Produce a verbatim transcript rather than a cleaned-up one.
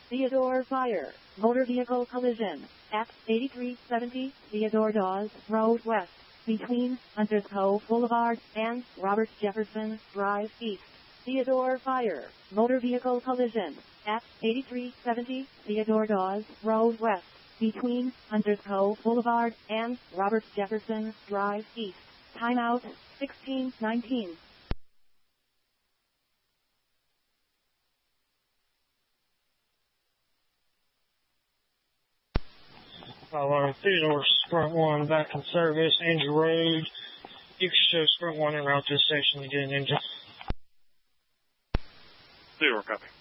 Theodore Fire, motor vehicle collision, at eighty-three seventy Theodore Dawes Road West, between Hunters Cove Boulevard and Robert Jefferson Drive East. Theodore Fire, motor vehicle collision, at eighty-three seventy Theodore Dawes Road West, between Hunters Cove Boulevard and Robert Jefferson Drive East. Timeout, sixteen nineteen. Uh, Theodore Sprint one back in service, Angel Road. You can show Sprint one en route to the station to get an engine. Theodore, copy.